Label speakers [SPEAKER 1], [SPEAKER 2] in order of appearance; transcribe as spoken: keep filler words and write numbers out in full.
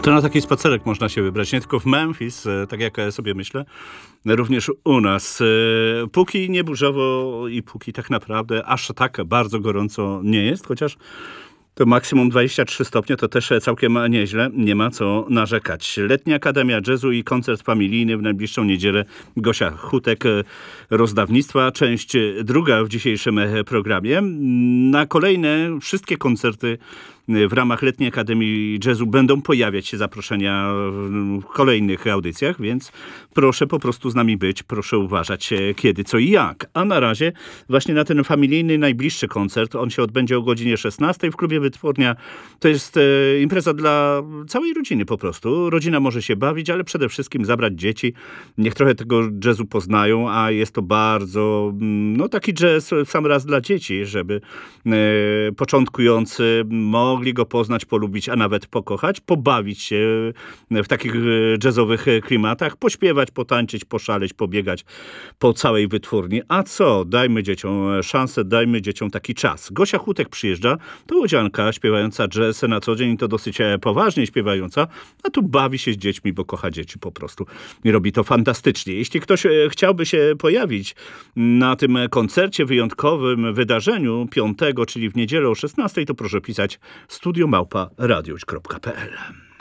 [SPEAKER 1] To na taki spacerek można się wybrać, nie tylko w Memphis, tak jak sobie myślę, również u nas. Póki nie burzowo i póki tak naprawdę aż tak bardzo gorąco nie jest, chociaż to maksimum dwadzieścia trzy stopnie, to też całkiem nieźle, nie ma co narzekać. Letnia Akademia Jazzu i koncert familijny w najbliższą niedzielę. Gosia Hutek, rozdawnictwa, część druga w dzisiejszym programie. Na kolejne wszystkie koncerty w ramach Letniej Akademii Jazzu będą pojawiać się zaproszenia w kolejnych audycjach, więc proszę po prostu z nami być, proszę uważać kiedy, co i jak. A na razie właśnie na ten familijny najbliższy koncert, on się odbędzie o godzinie szesnastej w klubie Wytwórnia. To jest impreza dla całej rodziny po prostu. Rodzina może się bawić, ale przede wszystkim zabrać dzieci. Niech trochę tego jazzu poznają, a jest to bardzo, no taki jazz w sam raz dla dzieci, żeby e, początkujący mogli go poznać, polubić, a nawet pokochać, pobawić się w takich jazzowych klimatach, pośpiewać, potańczyć, poszaleć, pobiegać po całej wytwórni. A co? Dajmy dzieciom szansę, dajmy dzieciom taki czas. Gosia Hutek przyjeżdża, to łodzianka śpiewająca jazz na co dzień, to dosyć poważnie śpiewająca, a tu bawi się z dziećmi, bo kocha dzieci po prostu i robi to fantastycznie. Jeśli ktoś chciałby się pojawić na tym koncercie, wyjątkowym wydarzeniu piątego, czyli w niedzielę o szesnastej, to proszę pisać studio małpa radiowć kropka p l.